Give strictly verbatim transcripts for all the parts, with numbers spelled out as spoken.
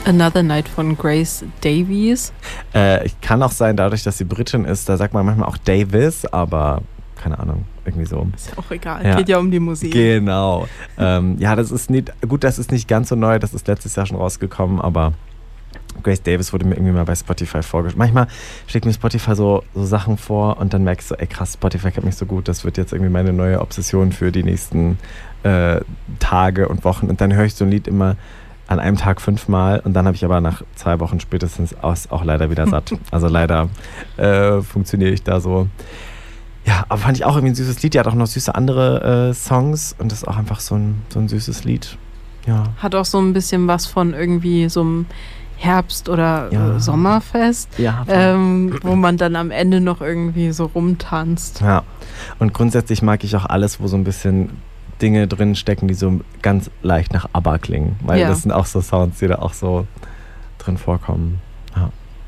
Another Night von Grace Davies. Äh, kann auch sein, dadurch, dass sie Britin ist, da sagt man manchmal auch Davis, aber keine Ahnung, irgendwie so. Ist ja auch egal, ja. Geht ja um die Musik. Genau. ähm, ja, das ist nicht, gut, das ist nicht ganz so neu, das ist letztes Jahr schon rausgekommen, aber Grace Davis wurde mir irgendwie mal bei Spotify vorgeschlagen. Manchmal schlägt mir Spotify so, so Sachen vor und dann merke ich so, ey krass, Spotify kennt mich so gut, das wird jetzt irgendwie meine neue Obsession für die nächsten äh, Tage und Wochen. Und dann höre ich so ein Lied immer an einem Tag fünfmal und dann habe ich aber nach zwei Wochen spätestens aus, auch leider wieder satt. Also leider äh, funktioniere ich da so. Ja, aber fand ich auch irgendwie ein süßes Lied. Die hat auch noch süße andere äh, Songs und das ist auch einfach so ein, so ein süßes Lied. Ja. Hat auch so ein bisschen was von irgendwie so einem Herbst- oder ja. äh, Sommerfest, ja, ähm, wo man dann am Ende noch irgendwie so rumtanzt. Ja, und grundsätzlich mag ich auch alles, wo so ein bisschen Dinge drin stecken, die so ganz leicht nach ABBA klingen. Weil ja. das sind auch so Sounds, die da auch so drin vorkommen. Ja.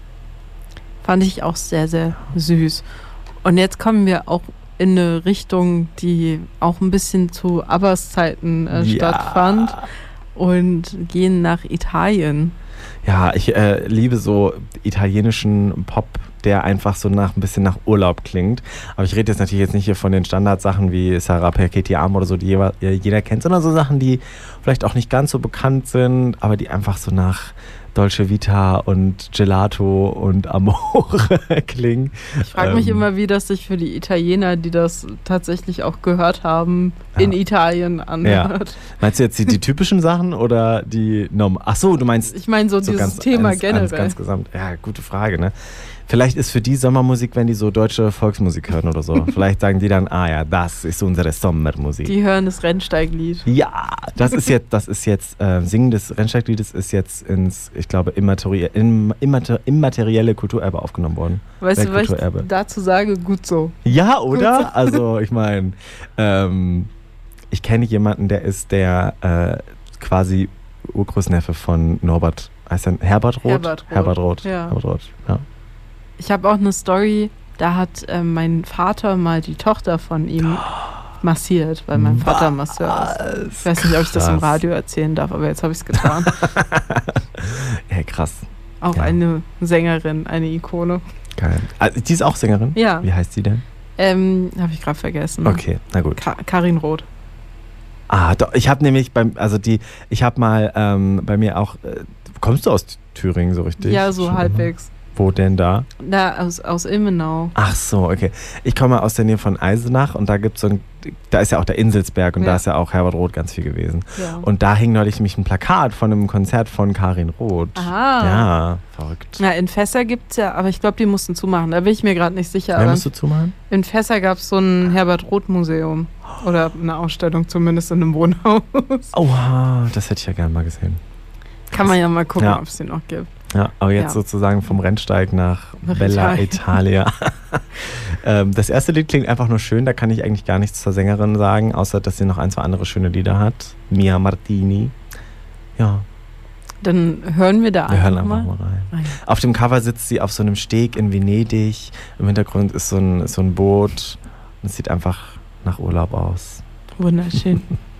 Fand ich auch sehr, sehr süß. Und jetzt kommen wir auch in eine Richtung, die auch ein bisschen zu ABBAs Zeiten äh, ja. stattfand und gehen nach Italien. Ja, ich äh, liebe so italienischen Pop, der einfach so nach ein bisschen nach Urlaub klingt. Aber ich rede jetzt natürlich jetzt nicht hier von den Standardsachen wie Sarà perché ti amo oder so, die jeder, jeder kennt, sondern so Sachen, die vielleicht auch nicht ganz so bekannt sind, aber die einfach so nach Dolce Vita und Gelato und Amore klingen. Ich frage ähm, mich immer, wie das sich für die Italiener, die das tatsächlich auch gehört haben, ja. in Italien anhört. Ja. Meinst du jetzt die, die typischen Sachen oder die Norm? Ach so, du meinst... Ich meine so, so dieses ganz, Thema eins, generell. Eins ganz gesamt. Ja, gute Frage, ne? Vielleicht ist für die Sommermusik, wenn die so deutsche Volksmusik hören oder so. Vielleicht sagen die dann, ah ja, das ist unsere Sommermusik. Die hören das Rennsteiglied. Ja, das ist jetzt, das ist jetzt, äh, Singen des Rennsteigliedes ist jetzt ins, ich glaube, immaterie- im, immater- immaterielle Kulturerbe aufgenommen worden. Weißt du, was ich dazu sage? Gut so. Ja, oder? Gut so. Also, ich meine, ähm, ich kenne jemanden, der ist der äh, quasi Urgroßneffe von Norbert, heißt er Herbert Roth? Herbert Roth. Herbert Roth. Ja. Herbert Roth, ja. Ich habe auch eine Story, da hat äh, mein Vater mal die Tochter von ihm massiert, weil mein Vater Masseur ist. Ich weiß nicht, ob ich das im Radio erzählen darf, aber jetzt habe ich es getan. Ja, krass. Auch ja. eine Sängerin, eine Ikone. Geil. Also, die ist auch Sängerin? Ja. Wie heißt die denn? Ähm, habe ich gerade vergessen. Okay, na gut. Ka- Karin Roth. Ah, doch, ich habe nämlich beim, also die, ich habe mal ähm, bei mir auch, äh, kommst du aus Thüringen so richtig? Ja, so Schon halbwegs. Immer? Wo denn da? Da, aus, aus Ilmenau. Ach so, okay. Ich komme aus der Nähe von Eisenach und da gibt's so ein, da ist ja auch der Inselsberg und ja. da ist ja auch Herbert Roth ganz viel gewesen. Ja. Und da hing neulich nämlich ein Plakat von einem Konzert von Karin Roth. Aha. Ja, verrückt. Na, in Fässer gibt's ja, aber ich glaube, die mussten zumachen. Da bin ich mir gerade nicht sicher. Wer musste zumachen? In Fässer gab es so ein Herbert Roth Museum. Oder eine Ausstellung zumindest in einem Wohnhaus. Oha, das hätte ich ja gerne mal gesehen. Kann man ja mal gucken, ja. ob es den noch gibt. Ja, aber jetzt ja. sozusagen vom Rennsteig nach, nach Bella Italien. Italia. ähm, das erste Lied klingt einfach nur schön, da kann ich eigentlich gar nichts zur Sängerin sagen, außer dass sie noch ein, zwei andere schöne Lieder hat. Mia Martini. Ja. Dann hören wir da wir einfach hören einfach mal, mal rein. rein. Auf dem Cover sitzt sie auf so einem Steg in Venedig. Im Hintergrund ist so ein, ist so ein Boot. Und es sieht einfach nach Urlaub aus. Wunderschön.